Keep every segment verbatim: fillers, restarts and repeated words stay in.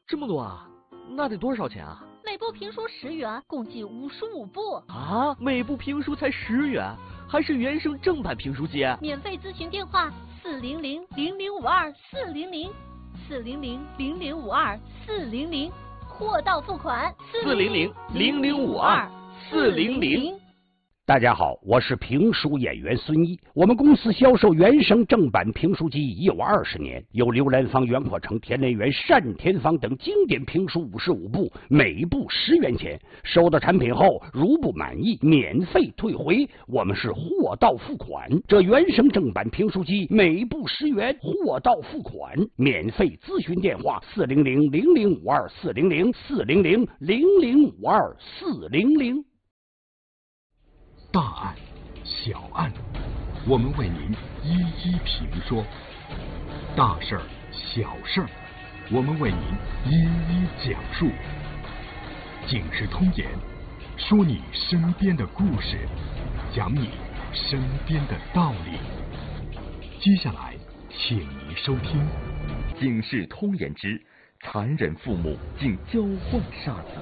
这么多啊？那得多少钱啊？ 每部评书十元，共计五十五部啊！每部评书才十元，还是原声正版评书机。 免费咨询电话：四零零零零五二四零零四零零零零五二四零零，货到付款四零零零零五二四零零。 大家好，我是评书演员孙一。我们公司销售原声正版评书机已有二十年，有刘兰芳、袁阔成、田连元、单田芳等经典评书五十五部，每部十元钱。收到产品后，如不满意，免费退回。我们是货到付款。这原声正版评书机每部十元，货到付款，免费咨询电话：四零零零零五二四零零四零零零零五二四零零。 大案、小案，我们为您一一评说；大事儿、小事儿，我们为您一一讲述。警世通言，说你身边的故事，讲你身边的道理。接下来，请您收听《 警世通言之残忍父母竟交换杀子》。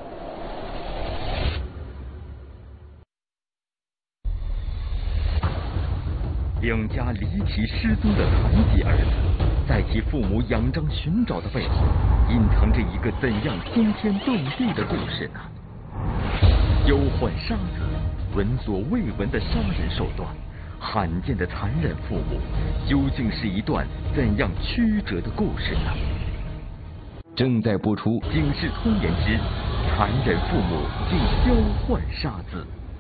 两家离奇失踪的残疾儿子，在其父母仰仗寻找的背后，隐藏着一个怎样惊天动地的故事呢？交换杀子，闻所未闻的杀人手段，罕见的残忍父母，究竟是一段怎样曲折的故事呢？正在播出《警世通言之残忍父母竟交换杀子》。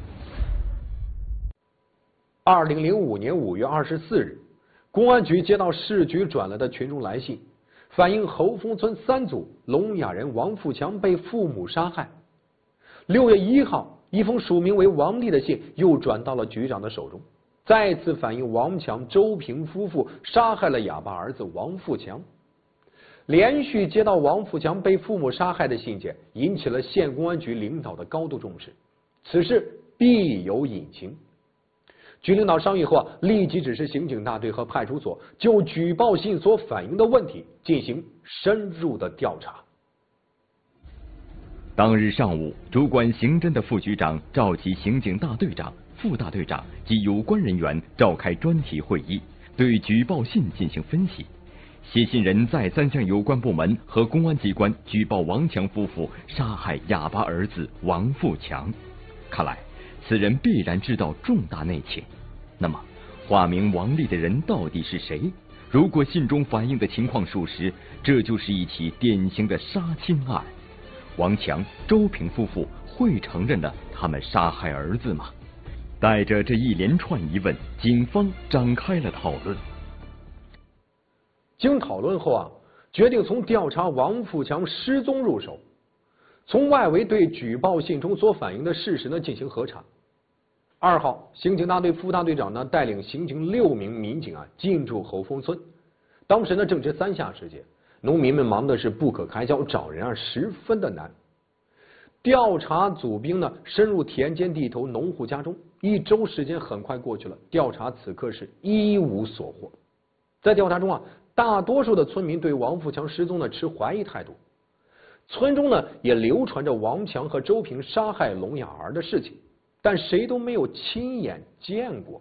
二零零五年五月二十四日，公安局接到市局转来的群众来信，反映侯峰村三组聋哑人王富强被父母杀害。六月一号，一封署名为王丽的信又转到了局长的手中，再次反映王强、周平夫妇杀害了哑巴儿子王富强。连续接到王富强被父母杀害的信件，引起了县公安局领导的高度重视，此事必有隐情。局领导商议后啊，立即指示刑警大队和派出所就举报信所反映的问题进行深入的调查。 当日上午，主管刑侦的副局长召集刑警大队长、副大队长及有关人员召开专题会议，对举报信进行分析。写信人再三向有关部门和公安机关举报王强夫妇杀害哑巴儿子王富强，看来此人必然知道重大内情。那么，化名王丽的人到底是谁？如果信中反映的情况属实，这就是一起典型的杀亲案。王强、周平夫妇会承认了他们杀害儿子吗？带着这一连串疑问，警方展开了讨论。 经讨论后啊，决定从调查王富强失踪入手，从外围对举报信中所反映的事实呢进行核查。二号，刑警大队副大队长呢带领刑警六名民警啊进驻侯峰村。当时呢正值三夏时节，农民们忙的是不可开交，找人啊十分的难。调查组兵呢深入田间地头、农户家中，一周时间很快过去了，调查此刻是一无所获。在调查中啊，大多数的村民对王富强失踪呢持怀疑态度。村中呢也流传着王强和周平杀害聋哑儿的事情，但谁都没有亲眼见过。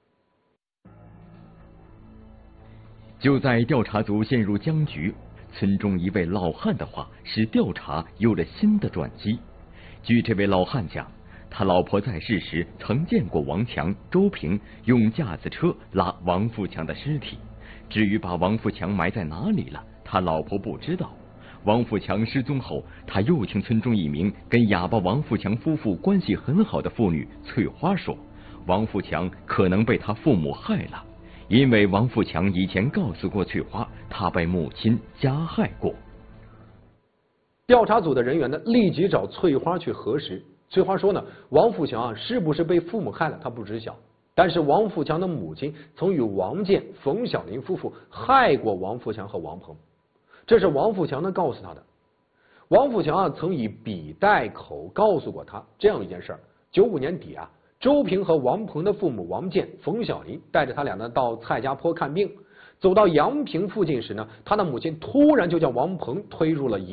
就在调查组陷入僵局，村中一位老汉的话使调查有了新的转机。据这位老汉讲，他老婆在世时曾见过王强、周平用架子车拉王富强的尸体，至于把王富强埋在哪里了，他老婆不知道。王富强失踪后，他又听村中一名跟哑巴王富强夫妇关系很好的妇女翠花说，王富强可能被他父母害了，因为王富强以前告诉过翠花，他被母亲加害过。 调查组的人员呢立即找翠花去核实。翠花说呢，王富强啊是不是被父母害了，他不知晓。但是王富强的母亲曾与王建、冯小林夫妇害过王富强和王鹏。这是王富强呢告诉他的。王富强啊曾以笔代口告诉过他这样一件事儿：九五年底啊，周平和王鹏的父母王建、冯小林带着他俩呢到蔡家坡看病，走到阳平附近时呢，他的母亲突然就将王鹏推入了